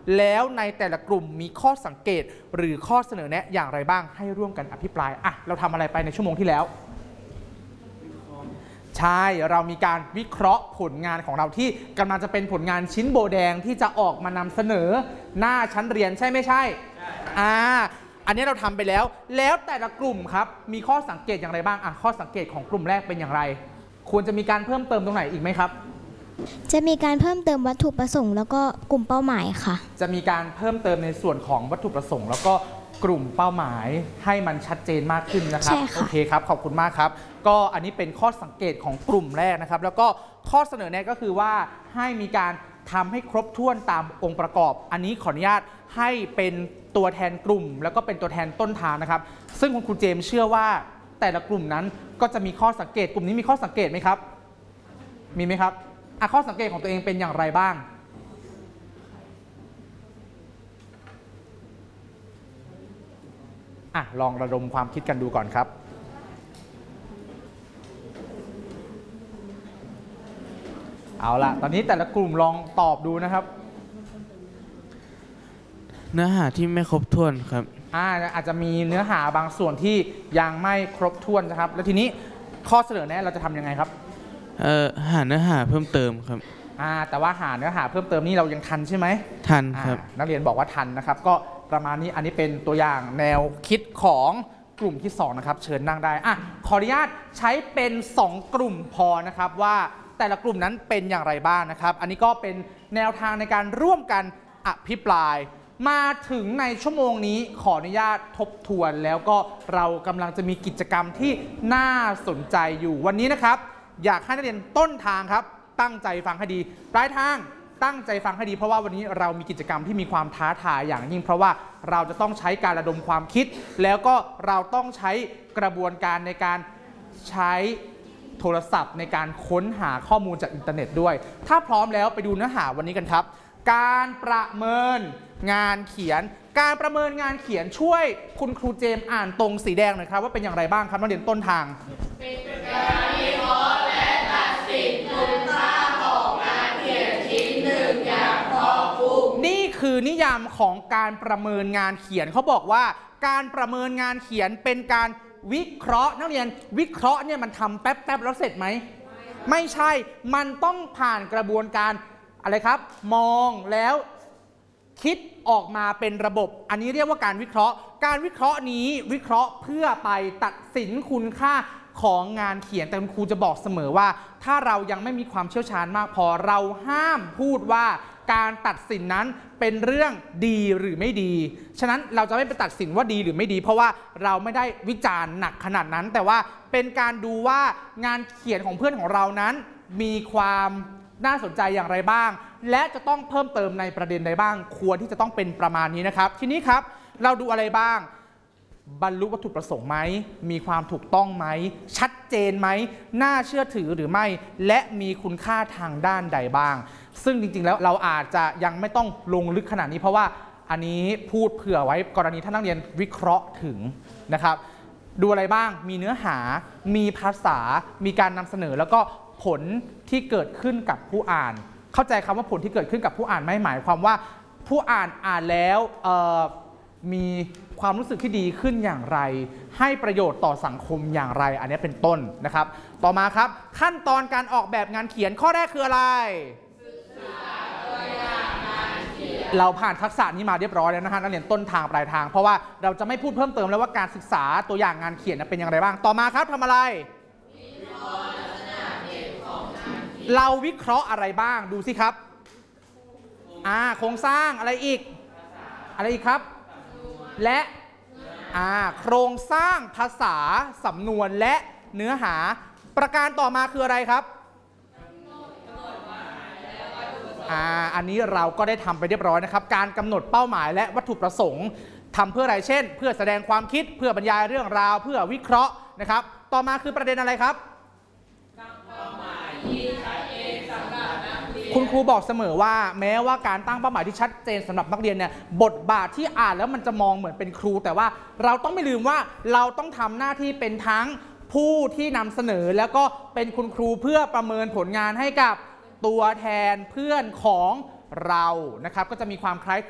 แล้วในแต่ละกลุ่มมีข้อสังเกตหรือข้อเสนอแนะอย่างไรบ้างให้ร่วมกันอภิปรายเราทำอะไรไปในชั่วโมงที่แล้วใช่เรามีการวิเคราะห์ผลงานของเราที่กำลังจะเป็นผลงานชิ้นโบแดงที่จะออกมานำเสนอหน้าชั้นเรียนใช่ไม่ใช่อันนี้เราทำไปแล้วแต่ละกลุ่มครับมีข้อสังเกตอย่างไรบ้างข้อสังเกตของกลุ่มแรกเป็นอย่างไรควรจะมีการเพิ่มเติมตรงไหนอีกไหมครับจะมีการเพิ่มเติมวัตถุประสงค์แล้วก็กลุ่มเป้าหมายค่ะจะมีการเพิ่มเติมในส่วนของวัตถุประสงค์แล้วก็กลุ่มเป้าหมายให้มันชัดเจนมากขึ้นนะครับโอเคครับขอบคุณมากครับก็อันนี้เป็นข้อสังเกตของกลุ่มแรกนะครับแล้วก็ข้อเสนอแนะก็คือว่าให้มีการทำให้ครบถ้วนตามองค์ประกอบอันนี้ขออนุญาตให้เป็นตัวแทนกลุ่มแล้วก็เป็นตัวแทนต้นทางนะครับซึ่งคุณครูเจมส์เชื่อว่าแต่ละกลุ่มนั้นก็จะมีข้อสังเกตกลุ่มนี้มีข้อสังเกตไหมครับมีไหมครับข้อสังเกตของตัวเองเป็นอย่างไรบ้างลองระดมความคิดกันดูก่อนครับเอาล่ะตอนนี้แต่ละกลุ่มลองตอบดูนะครับเนื้อหาที่ไม่ครบถ้วนครับอาจจะมีเนื้อหาบางส่วนที่ยังไม่ครบถ้วนนะครับแล้วทีนี้ข้อเสนอแนะเราจะทำยังไงครับหาเนื้อหาเพิ่มเติมครับแต่ว่าหาเนื้อหาเพิ่มเติมนี่เรายังทันใช่ไหมทันครับนักเรียนบอกว่าทันนะครับก็ประมาณนี้อันนี้เป็นตัวอย่างแนวคิดของกลุ่มที่2นะครับเชิญนั่งได้ขออนุญาตใช้เป็น2กลุ่มพอนะครับว่าแต่ละกลุ่มนั้นเป็นอย่างไรบ้างนะครับอันนี้ก็เป็นแนวทางในการร่วมกันอภิปรายมาถึงในชั่วโมงนี้ขออนุญาตทบทวนแล้วก็เรากำลังจะมีกิจกรรมที่น่าสนใจอยู่วันนี้นะครับอยากให้นักเรียนต้นทางครับตั้งใจฟังให้ดีปลายทางตั้งใจฟังให้ดีเพราะว่าวันนี้เรามีกิจกรรมที่มีความท้าทายอย่างยิ่งเพราะว่าเราจะต้องใช้การระดมความคิดแล้วก็เราต้องใช้กระบวนการในการใช้โทรศัพท์ในการค้นหาข้อมูลจากอินเทอร์เน็ตด้วยถ้าพร้อมแล้วไปดูเนื้อหาวันนี้กันครับการประเมินงานเขียนการประเมินงานเขียนช่วยคุณครูเจมส์อ่านตรงสีแดงหน่อยครับว่าเป็นอย่างไรบ้างครับนักเรียนต้นทางเป็นการวิเคราะห์และตัดสินคุณค่าของงานเขียนชิ้นหนึ่งอย่างครอบคลุมนี่คือนิยามของการประเมินงานเขียนเขาบอกว่าการประเมินงานเขียนเป็นการวิเคราะห์นักเรียนวิเคราะห์เนี่ยมันทำแป๊บๆแล้วเสร็จไหมไม่ใช่มันต้องผ่านกระบวนการอะไรครับมองแล้วคิดออกมาเป็นระบบอันนี้เรียกว่าการวิเคราะห์การวิเคราะห์นี้วิเคราะห์เพื่อไปตัดสินคุณค่าของงานเขียนแต่คุณครูจะบอกเสมอว่าถ้าเรายังไม่มีความเชี่ยวชาญมากพอเราห้ามพูดว่าการตัดสินนั้นเป็นเรื่องดีหรือไม่ดีฉะนั้นเราจะไม่ไปตัดสินว่าดีหรือไม่ดีเพราะว่าเราไม่ได้วิจารณ์หนักขนาดนั้นแต่ว่าเป็นการดูว่างานเขียนของเพื่อนของเรานั้นมีความน่าสนใจอย่างไรบ้างและจะต้องเพิ่มเติมในประเด็นใดบ้างควรที่จะต้องเป็นประมาณนี้นะครับทีนี้ครับเราดูอะไรบ้างบรรลุวัตถุประสงค์ไหมมีความถูกต้องไหมชัดเจนไหมน่าเชื่อถือหรือไม่และมีคุณค่าทางด้านใดบ้างซึ่งจริงๆแล้วเราอาจจะยังไม่ต้องลงลึกขนาดนี้เพราะว่าอันนี้พูดเผื่อไว้กรณีท่านนักเรียนวิเคราะห์ถึงนะครับดูอะไรบ้างมีเนื้อหามีภาษามีการนำเสนอแล้วก็ผลที่เกิดขึ้นกับผู้อ่านเข้าใจคำว่าผลที่เกิดขึ้นกับผู้อ่านไม่หมายความว่าผู้อ่านแล้วมีความรู้สึกที่ดีขึ้นอย่างไรให้ประโยชน์ต่อสังคมอย่างไรอันนี้เป็นต้นนะครับต่อมาครับขั้นตอนการออกแบบงานเขียนข้อแรกคืออะไรเราผ่านทักษะนี้มาเรียบร้อยแล้วนะฮะนักเรียนต้นทางปลายทางเพราะว่าเราจะไม่พูดเพิ่มเติมแล้วว่าการศึกษาตัวอย่างงานเขียนเป็นอย่างไรบ้างต่อมาครับทำอะไรเราวิเคราะห์อะไรบ้างดูสิครับโครงสร้างอะไรอีกครับและโครงสร้างภาษาสำนวนและเนื้อหาประการต่อมาคืออะไรครับอันนี้เราก็ได้ทำไปเรียบร้อยนะครับการกำหนดเป้าหมายและวัตถุประสงค์ทำเพื่ออะไรเช่นเพื่อแสดงความคิดเพื่อบรรยายเรื่องราวเพื่อวิเคราะห์นะครับต่อมาคือประเด็นอะไรครับคุณครูบอกเสมอว่าแม้ว่าการตั้งเป้าหมายที่ชัดเจนสำหรับนักเรียนเนี่ยบทบาทที่อ่านแล้วมันจะมองเหมือนเป็นครูแต่ว่าเราต้องไม่ลืมว่าเราต้องทำหน้าที่เป็นทั้งผู้ที่นำเสนอแล้วก็เป็นคุณครูเพื่อประเมินผลงานให้กับตัวแทนเพื่อนของเรานะครับก็จะมีความคล้าย